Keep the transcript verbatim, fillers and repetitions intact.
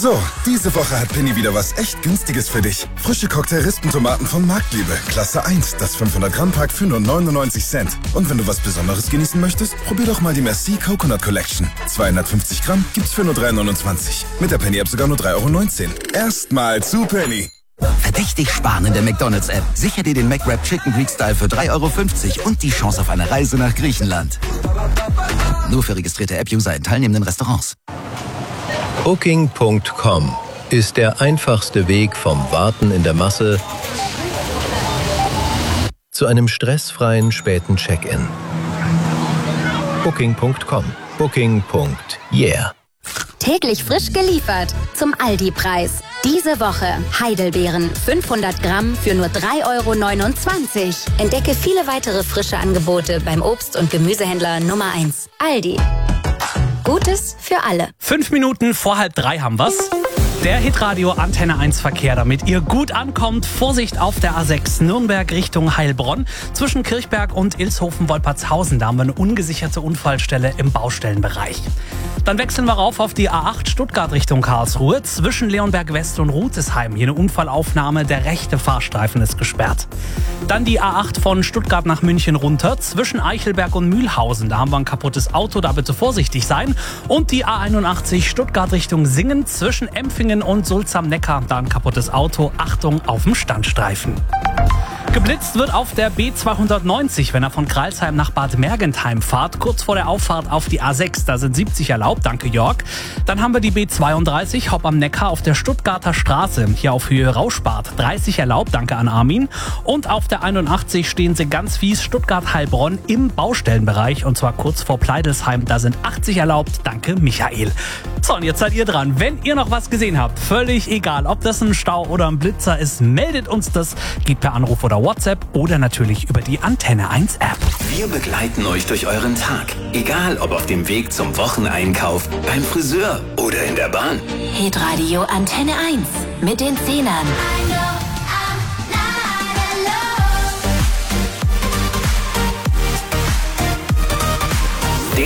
So, diese Woche hat Penny wieder was echt Günstiges für dich. Frische Cocktail-Rispentomaten von Marktliebe. Klasse eins, das fünfhundert Gramm Pack für nur neunundneunzig Cent. Und wenn du was Besonderes genießen möchtest, probier doch mal die Merci Coconut Collection. zweihundertfünfzig Gramm gibt's für nur drei neunundzwanzig. Mit der Penny-App sogar nur drei Euro neunzehn. Erstmal zu Penny. Verdächtig sparen in der McDonald's-App. Sicher dir den McWrap Chicken Greek Style für drei Euro fünfzig und die Chance auf eine Reise nach Griechenland. Nur für registrierte App-User in teilnehmenden Restaurants. Booking Punkt com ist der einfachste Weg vom Warten in der Masse zu einem stressfreien späten Check-in. Booking Punkt com. Booking. Yeah. Täglich frisch geliefert zum Aldi-Preis. Diese Woche Heidelbeeren fünfhundert Gramm für nur drei Euro neunundzwanzig. Entdecke viele weitere frische Angebote beim Obst- und Gemüsehändler Nummer eins. Aldi. Gutes für alle. Fünf Minuten vor halb drei haben wir's. Der Hitradio Antenne eins Verkehr, damit ihr gut ankommt. Vorsicht auf der A sechs Nürnberg Richtung Heilbronn. Zwischen Kirchberg und Ilshofen-Wolpertshausen, da haben wir eine ungesicherte Unfallstelle im Baustellenbereich. Dann wechseln wir rauf auf die A acht Stuttgart Richtung Karlsruhe. Zwischen Leonberg West und Rutesheim. Hier eine Unfallaufnahme, der rechte Fahrstreifen ist gesperrt. Dann die A acht von Stuttgart nach München runter. Zwischen Eichelberg und Mühlhausen, da haben wir ein kaputtes Auto, da bitte vorsichtig sein. Und die A einundachtzig Stuttgart Richtung Singen. Zwischen Empfingen und Sulz am Neckar, da ein kaputtes Auto. Achtung auf dem Standstreifen. Geblitzt wird auf der B zweihundertneunzig, wenn er von Crailsheim nach Bad Mergentheim fahrt. Kurz vor der Auffahrt auf die A sechs, da sind siebzig erlaubt, danke Jörg. Dann haben wir die B zweiunddreißig, Hopp am Neckar auf der Stuttgarter Straße, hier auf Höhe Rauschbad, dreißig erlaubt, danke an Armin. Und auf der einundachtzig stehen sie ganz fies, Stuttgart-Heilbronn im Baustellenbereich, und zwar kurz vor Pleidelsheim, da sind achtzig erlaubt, danke Michael. So, und jetzt seid ihr dran. Wenn ihr noch was gesehen habt, völlig egal, ob das ein Stau oder ein Blitzer ist, meldet uns das, geht per Anruf oder WhatsApp oder natürlich über die Antenne eins App. Wir begleiten euch durch euren Tag. Egal ob auf dem Weg zum Wocheneinkauf, beim Friseur oder in der Bahn. Hitradio Antenne eins mit den Zehnern.